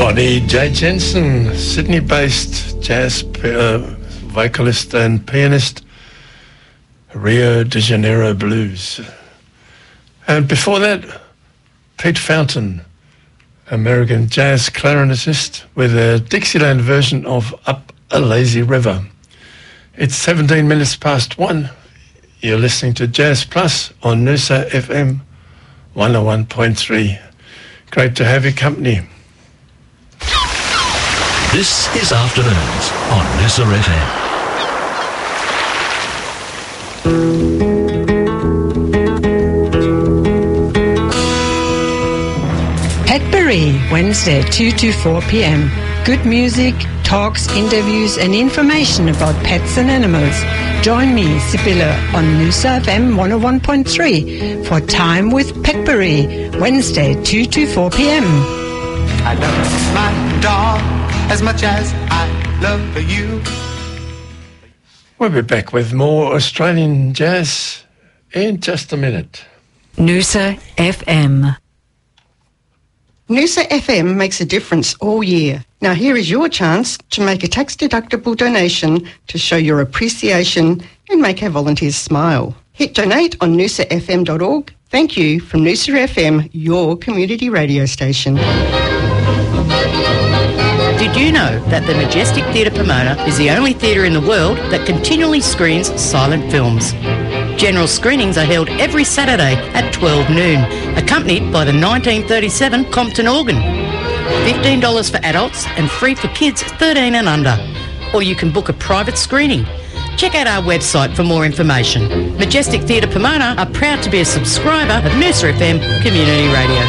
Bonnie J. Jensen, Sydney-based jazz vocalist and pianist, Rio de Janeiro Blues. And before that, Pete Fountain, American jazz clarinetist with a Dixieland version of Up a Lazy River. It's 17 minutes past 1. You're listening to Jazz Plus on Noosa FM 101.3. Great to have your company. This is Afternoons on Noosa FM. Petbury, Wednesday, 2 to 4 p.m. Good music, talks, interviews and information about pets and animals. Join me, Sibylla, on Noosa FM 101.3 for Time with Petbury, Wednesday, 2 to 4 p.m. I love my dog as much as I love you. We'll be back with more Australian jazz in just a minute. Noosa FM. Noosa FM makes a difference all year. Now here is your chance to make a tax-deductible donation to show your appreciation and make our volunteers smile. Hit donate on noosafm.org. Thank you from Noosa FM, your community radio station. Did you know that the Majestic Theatre Pomona is the only theatre in the world that continually screens silent films? General screenings are held every Saturday at 12 noon, accompanied by the 1937 Compton organ. $15 for adults and free for kids 13 and under. Or you can book a private screening. Check out our website for more information. Majestic Theatre Pomona are proud to be a subscriber of Noosa FM Community Radio.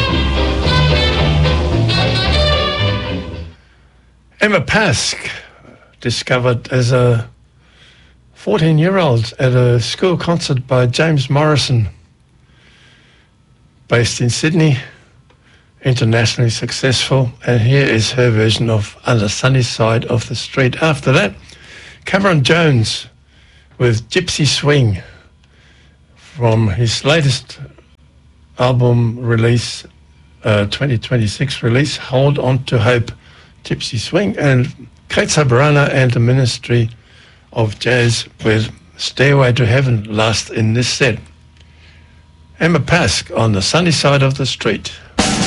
Emma Pask, discovered as a 14-year-old at a school concert by James Morrison, based in Sydney, internationally successful, and here is her version of On the Sunny Side of the Street. After that, Cameron Jones with Gypsy Swing from his latest album release, 2026 release, Hold On to Hope, Gypsy Swing, and Kate Sabrana and the Ministry of Jazz with Stairway to Heaven last in this set. Emma Pask on the Sunny Side of the Street.